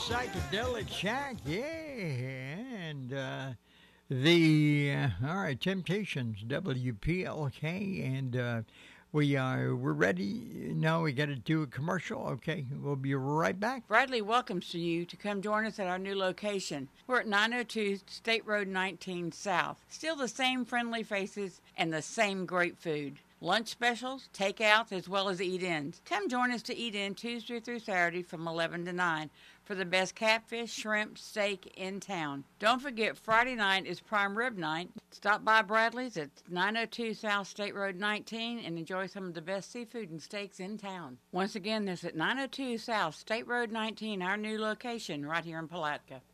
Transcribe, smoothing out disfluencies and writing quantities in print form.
Psychedelic Shack, yeah, and all right, Temptations, WPLK, and we're ready. Now we got to do a commercial. Okay, we'll be right back. Bradley welcomes you to come join us at our new location. We're at 902 State Road 19 South. Still the same friendly faces and the same great food. Lunch specials, takeouts, as well as eat-ins. Come join us to eat in Tuesday through Saturday from 11 to 9 for the best catfish, shrimp, steak in town. Don't forget, Friday night is prime rib night. Stop by Bradley's at 902 South State Road 19 and enjoy some of the best seafood and steaks in town. Once again, this at 902 South State Road 19, our new location right here in Palatka.